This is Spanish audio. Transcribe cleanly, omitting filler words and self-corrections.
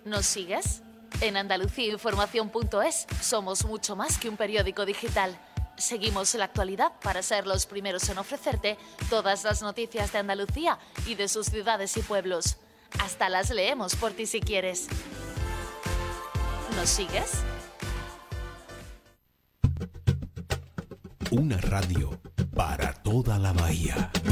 ¿Nos sigues? En andaluciainformación.es somos mucho más que un periódico digital. Seguimos la actualidad para ser los primeros en ofrecerte todas las noticias de Andalucía y de sus ciudades y pueblos. Hasta las leemos por ti si quieres. ¿Nos sigues? Una radio para toda la bahía.